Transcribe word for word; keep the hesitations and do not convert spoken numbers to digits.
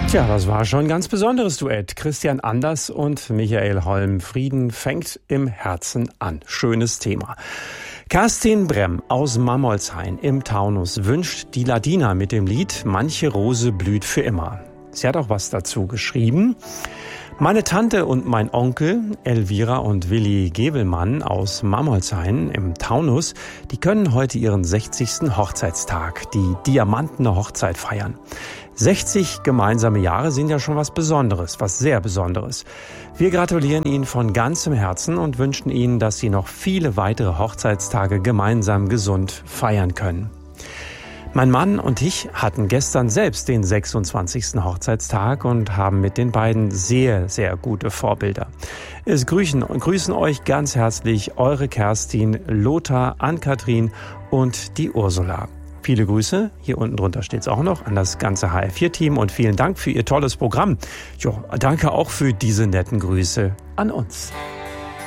Tja, das war schon ein ganz besonderes Duett. Christian Anders und Michael Holm. Frieden fängt im Herzen an. Schönes Thema. Kerstin Bremm aus Mammolshain im Taunus wünscht die Ladina mit dem Lied Manche Rose blüht für immer. Sie hat auch was dazu geschrieben. Meine Tante und mein Onkel, Elvira und Willi Gewelmann aus Mammolshain im Taunus, die können heute ihren sechzigsten Hochzeitstag, die diamantene Hochzeit feiern. sechzig gemeinsame Jahre sind ja schon was Besonderes, was sehr Besonderes. Wir gratulieren Ihnen von ganzem Herzen und wünschen Ihnen, dass Sie noch viele weitere Hochzeitstage gemeinsam gesund feiern können. Mein Mann und ich hatten gestern selbst den sechsundzwanzigsten Hochzeitstag und haben mit den beiden sehr, sehr gute Vorbilder. Es grüßen, grüßen euch ganz herzlich eure Kerstin, Lothar, Ann-Kathrin und die Ursula. Viele Grüße, hier unten drunter steht es auch noch, an das ganze H R vier Team und vielen Dank für Ihr tolles Programm. Jo, danke auch für diese netten Grüße an uns.